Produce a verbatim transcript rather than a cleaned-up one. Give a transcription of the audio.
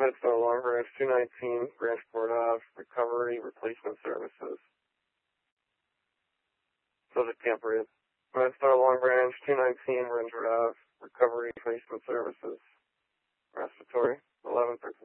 MedStar Long Branch two nineteen, Branchport Ave, Recovery Replacement Services. Subject Camp Reed. MedStar Long Branch two nineteen, Renford Ave, Recovery Replacement Services. Respiratory, eleven thirteen.